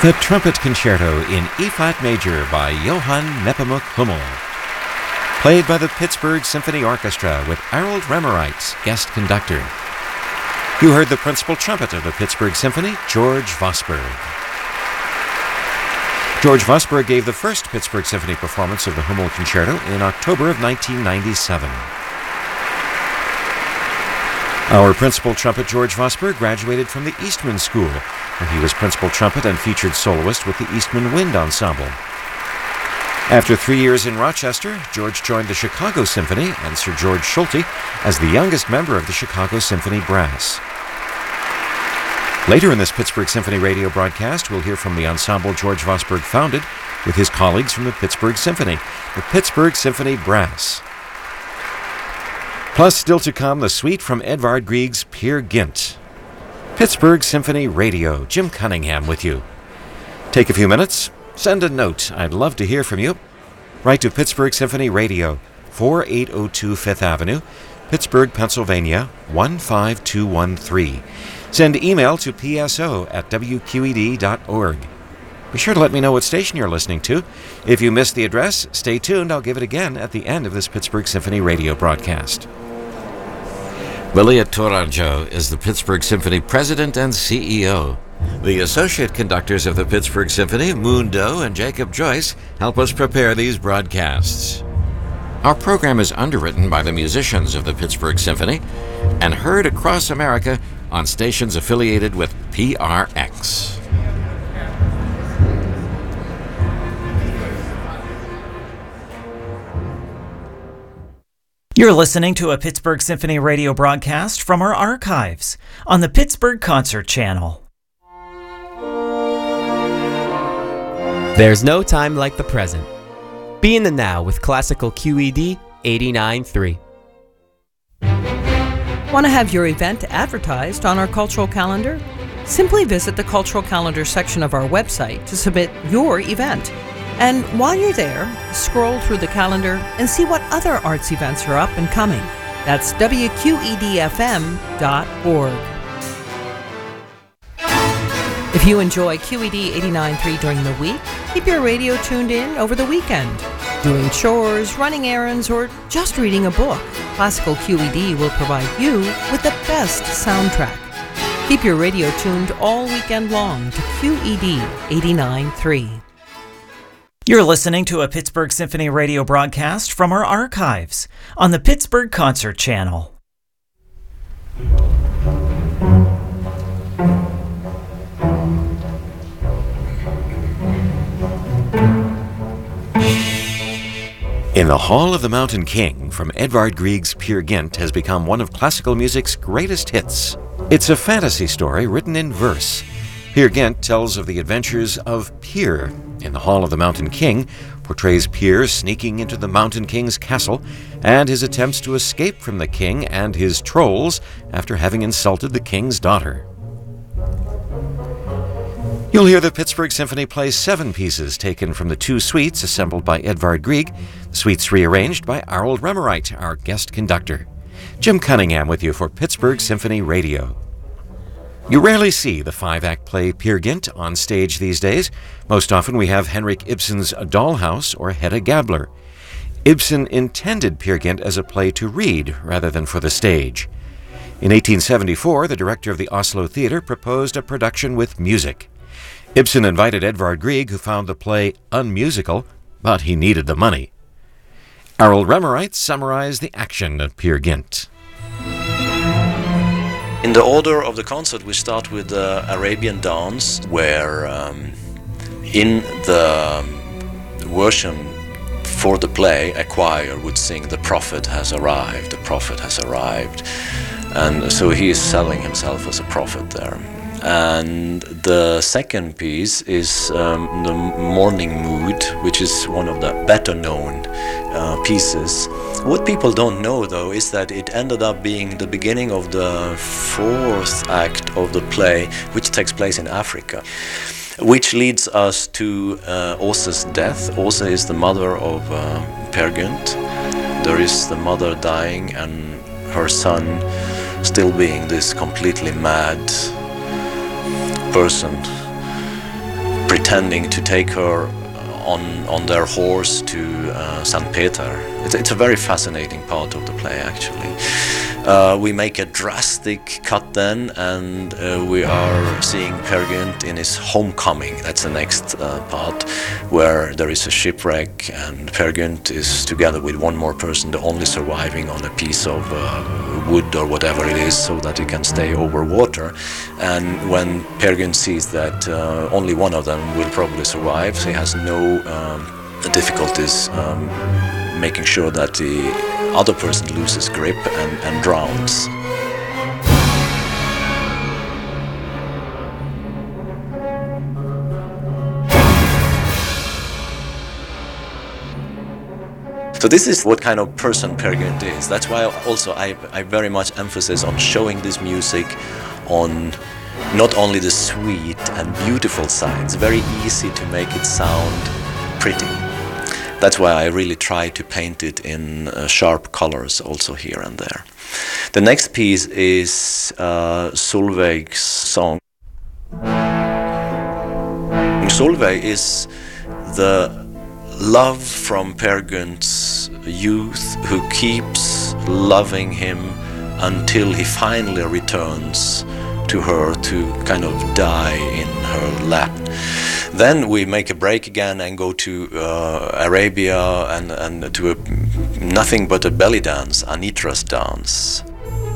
The Trumpet Concerto in E-flat major by Johann Nepomuk Hummel. Played by the Pittsburgh Symphony Orchestra with Harold Remerites, guest conductor. You heard the principal trumpet of the Pittsburgh Symphony, George Vosburgh. George Vosburgh gave the first Pittsburgh Symphony performance of the Hummel Concerto in October of 1997. Our principal trumpet, George Vosburgh, graduated from the Eastman School, where he was principal trumpet and featured soloist with the Eastman Wind Ensemble. After 3 years in Rochester, George joined the Chicago Symphony and Sir George Schulte as the youngest member of the Chicago Symphony Brass. Later in this Pittsburgh Symphony radio broadcast, we'll hear from the ensemble George Vosburgh founded with his colleagues from the Pittsburgh Symphony, the Pittsburgh Symphony Brass. Plus, still to come, the suite from Edvard Grieg's Peer Gynt. Pittsburgh Symphony Radio, Jim Cunningham with you. Take a few minutes, send a note. I'd love to hear from you. Write to Pittsburgh Symphony Radio, 4802 Fifth Avenue, Pittsburgh, Pennsylvania, 15213. Send email to pso@wqed.org. Be sure to let me know what station you're listening to. If you missed the address, stay tuned. I'll give it again at the end of this Pittsburgh Symphony radio broadcast. Lilia Tourangeau is the Pittsburgh Symphony President and CEO. The associate conductors of the Pittsburgh Symphony, Moon Doe and Jacob Joyce, help us prepare these broadcasts. Our program is underwritten by the musicians of the Pittsburgh Symphony and heard across America on stations affiliated with PRX. You're listening to a Pittsburgh Symphony radio broadcast from our archives on the Pittsburgh Concert Channel. There's no time like the present. Be in the now with classical QED 89.3. Want to have your event advertised on our cultural calendar? Simply visit the cultural calendar section of our website to submit your event. And while you're there, scroll through the calendar and see what other arts events are up and coming. That's WQEDFM.org. If you enjoy QED 89.3 during the week, keep your radio tuned in over the weekend. Doing chores, running errands, or just reading a book, Classical QED will provide you with the best soundtrack. Keep your radio tuned all weekend long to QED 89.3. You're listening to a Pittsburgh Symphony radio broadcast from our archives on the Pittsburgh Concert Channel. In the Hall of the Mountain King from Edvard Grieg's Peer Gynt has become one of classical music's greatest hits. It's a fantasy story written in verse. Peer Gynt tells of the adventures of Peer. In the Hall of the Mountain King portrays Peer sneaking into the Mountain King's castle and his attempts to escape from the king and his trolls after having insulted the king's daughter. You'll hear the Pittsburgh Symphony play 7 pieces taken from the 2 suites assembled by Edvard Grieg, the suites rearranged by Harold Remerite, our guest conductor. Jim Cunningham with you for Pittsburgh Symphony Radio. You rarely see the 5-act play Peer Gynt on stage these days. Most often we have Henrik Ibsen's Dollhouse or Hedda Gabler. Ibsen intended Peer Gynt as a play to read rather than for the stage. In 1874, the director of the Oslo Theatre proposed a production with music. Ibsen invited Edvard Grieg, who found the play unmusical, but he needed the money. Harold Remerite summarized the action of Peer Gynt. In the order of the concert, we start with the Arabian dance, where in the version for the play, a choir would sing, "The prophet has arrived, the prophet has arrived." And so he is selling himself as a prophet there. And the second piece is the Morning Mood, which is one of the better known pieces. What people don't know, though, is that it ended up being the beginning of the 4th act of the play, which takes place in Africa, which leads us to Åse's death. Åse is the mother of Peer Gynt. There is the mother dying and her son still being this completely mad person pretending to take her on their horse to St. Peter. It's a very fascinating part of the play, actually. We make a drastic cut then, and we are seeing Peer Gynt in his homecoming. That's the next part, where there is a shipwreck, and Peer Gynt is together with one more person, the only surviving on a piece of wood or whatever it is, so that he can stay over water. And when Peer Gynt sees that only one of them will probably survive, he has no difficulties making sure that the other person loses grip and drowns. So this is what kind of person Peer Gynt is. That's why also I very much emphasize on showing this music on not only the sweet and beautiful side. It's very easy to make it sound pretty. That's why I really try to paint it in sharp colors also here and there. The next piece is Solveig's song. Solveig is the love from Peer Gynt's youth, who keeps loving him until he finally returns to her to kind of die in her lap. Then we make a break again and go to Arabia and to nothing but a belly dance, Anitra's dance.